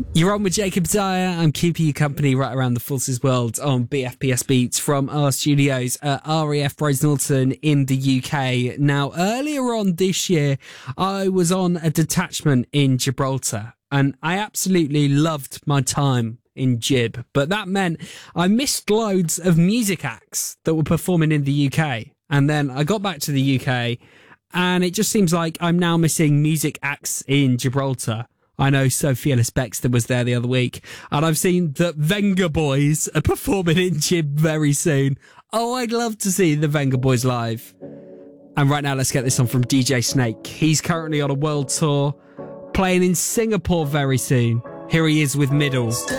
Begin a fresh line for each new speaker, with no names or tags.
You're on with Jacob Dyer. I'm keeping you company right around the Forces World on BFPS Beats from our studios at RAF Bryce Norton in the UK. Now, earlier on this year, I was on a detachment in Gibraltar and I absolutely loved my time in Gib. But that meant I missed loads of music acts that were performing in the UK. And then I got back to the UK and it just seems like I'm now missing music acts in Gibraltar. I know Sophia Lisbexter was there the other week, and I've seen that Venga Boys are performing in Gib very soon. Oh, I'd love to see the Venga Boys live. And right now, let's get this on from DJ Snake. He's currently on a world tour, playing in Singapore very soon. Here he is with Middle.